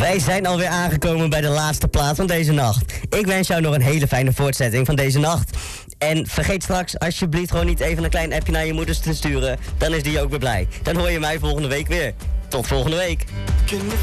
Wij zijn alweer aangekomen bij de laatste plaat van deze nacht. Ik wens jou nog een hele fijne voortzetting van deze nacht. En vergeet straks alsjeblieft gewoon niet even een klein appje naar je moeders te sturen. Dan is die ook weer blij. Dan hoor je mij volgende week weer. Tot volgende week.